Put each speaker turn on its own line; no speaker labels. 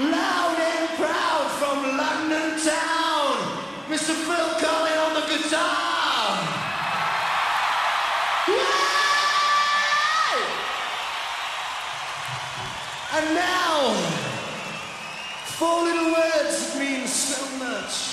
Loud and proud from London town, Mr. Phil Collin on the guitar. Yay! And now, four little words that mean so much.